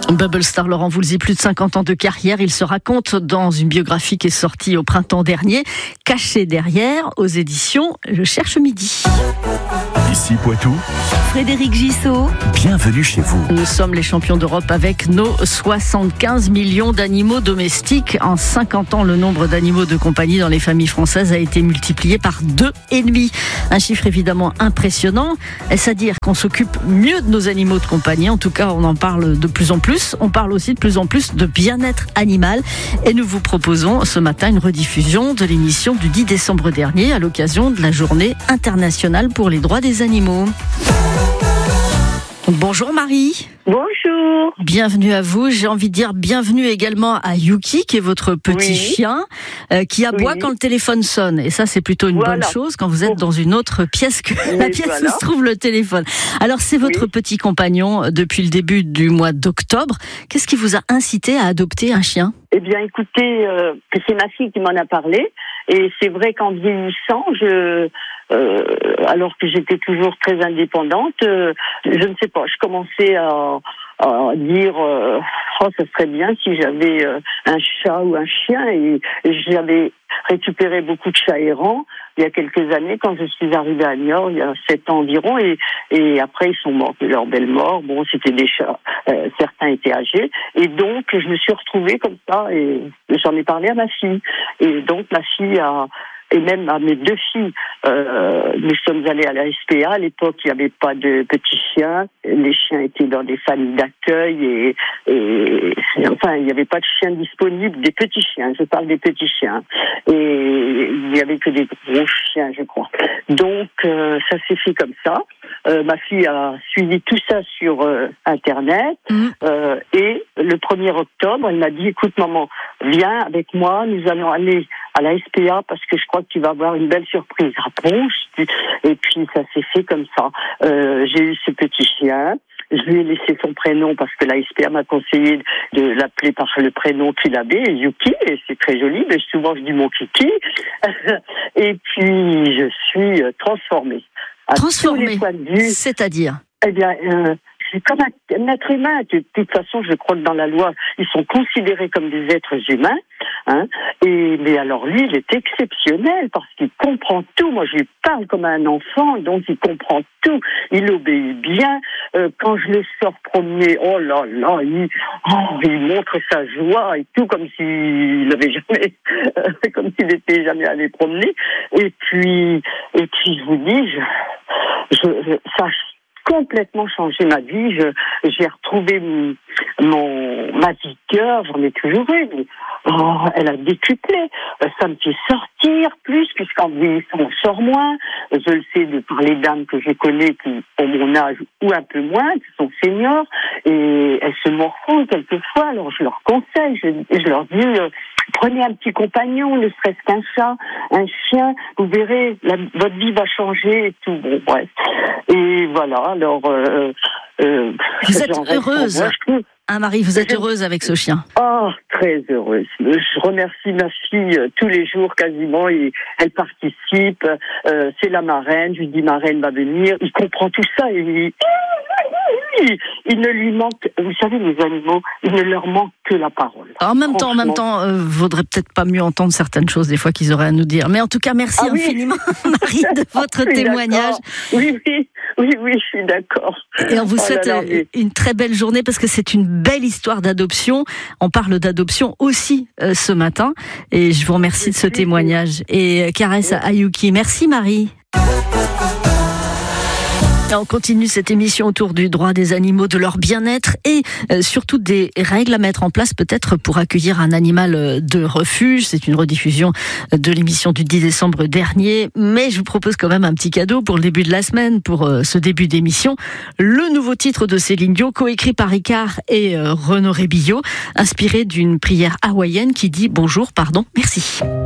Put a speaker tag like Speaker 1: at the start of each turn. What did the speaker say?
Speaker 1: Bubble Star Laurent Voulzy, plus de 50 ans de carrière. Il se raconte dans une biographie qui est sortie au printemps dernier, Caché derrière, aux éditions Je cherche midi.
Speaker 2: Ici Poitou,
Speaker 3: Frédéric Gissot,
Speaker 2: bienvenue chez vous.
Speaker 1: Nous sommes les champions d'Europe avec nos 75 millions d'animaux domestiques. En 50 ans, le nombre d'animaux de compagnie dans les familles françaises a été multiplié par 2,5. Un chiffre évidemment impressionnant. Est-ce à dire qu'on s'occupe mieux de nos animaux de compagnie? En tout cas, on en parle de plus en plus. On parle aussi de plus en plus de bien-être animal. Et nous vous proposons ce matin une rediffusion de l'émission du 10 décembre dernier à l'occasion de la Journée internationale pour les droits des animaux. Bonjour Marie.
Speaker 4: Bonjour.
Speaker 1: Bienvenue à vous. J'ai envie de dire bienvenue également à Yuki, qui est votre petit chien, qui aboie quand le téléphone sonne. Et ça, c'est plutôt une bonne chose quand vous êtes dans une autre pièce que la pièce où se trouve le téléphone. Alors, c'est votre petit compagnon depuis le début du mois d'octobre. Qu'est-ce qui vous a incité à adopter un chien ?
Speaker 4: Eh bien, écoutez, c'est ma fille qui m'en a parlé. Et c'est vrai qu'en vieillissant, alors que j'étais toujours très indépendante, je ne sais pas, je commençais à dire ça serait bien si j'avais un chat ou un chien, et j'avais récupéré beaucoup de chats errants il y a quelques années quand je suis arrivée à Niort, il y a 7 ans environ, et après ils sont morts de leur belle mort. Bon, c'était des chats, certains étaient âgés, et donc je me suis retrouvée comme ça, et j'en ai parlé à ma fille, et donc ma fille et même à mes 2 filles, nous sommes allés à la SPA. À l'époque, il n'y avait pas de petits chiens. Les chiens étaient dans des familles d'accueil et enfin, il n'y avait pas de chiens disponibles, des petits chiens. Je parle des petits chiens. Et il n'y avait que des gros chiens, je crois. Donc, ça s'est fait comme ça. Ma fille a suivi tout ça sur Internet. Et le 1er octobre, elle m'a dit, écoute maman, viens avec moi, nous allons aller à la SPA parce que je crois que tu vas avoir une belle surprise. Ah bon? Et puis ça s'est fait comme ça. J'ai eu ce petit chien. Je lui ai laissé son prénom parce que la SPA m'a conseillé de l'appeler par le prénom qu'il avait, Yuki, et c'est très joli, mais souvent je dis mon Kiki. Et puis je suis transformée.
Speaker 1: Transformée, c'est-à-dire?
Speaker 4: Eh bien, c'est comme un être humain. De toute façon, je crois que dans la loi, ils sont considérés comme des êtres humains. Mais alors lui, il est exceptionnel parce qu'il comprend tout. Moi, je lui parle comme un enfant, donc il comprend tout. Il obéit bien. Quand je le sors promener, oh là là, il montre sa joie et tout, comme s'il n'avait jamais, comme s'il n'était jamais allé promener. Et puis, je vous dis, ça a complètement changé ma vie. J'ai retrouvé ma vigueur, j'en ai toujours eu, mais elle a décuplé. Ça me fait sortir plus, puisqu'en vieillissant on sort moins. Je le sais par les dames que je connais qui ont mon âge ou un peu moins, qui sont seniors, et elles se morfondent quelquefois. Alors je leur conseille, je leur dis, prenez un petit compagnon, ne serait-ce qu'un chat, un chien, vous verrez, votre vie va changer et tout. Bon, bref. Et voilà, alors...
Speaker 1: vous êtes heureuse, Marie, vous êtes heureuse avec ce chien?
Speaker 4: Oh, très heureuse. Je remercie ma fille tous les jours quasiment, et elle participe, c'est la marraine, je lui dis marraine va venir, il comprend tout ça, et il ne lui manque, vous savez, les animaux, il ne leur manque que la parole.
Speaker 1: En même temps, vaudrait peut-être pas mieux entendre certaines choses des fois qu'ils auraient à nous dire. Mais en tout cas, merci infiniment, Marie, de votre témoignage.
Speaker 4: Oui, je suis d'accord.
Speaker 1: Et on vous souhaite une très belle journée parce que c'est une belle histoire d'adoption. On parle d'adoption aussi ce matin. Et je vous remercie de ce témoignage. Et caresse à Yuki. Merci Marie. On continue cette émission autour du droit des animaux, de leur bien-être et surtout des règles à mettre en place peut-être pour accueillir un animal de refuge. C'est une rediffusion de l'émission du 10 décembre dernier, mais je vous propose quand même un petit cadeau pour le début de la semaine, pour ce début d'émission. Le nouveau titre de Céline Dion, coécrit par Ricard et Renaud Rébillot, inspiré d'une prière hawaïenne qui dit « Bonjour, pardon, merci ».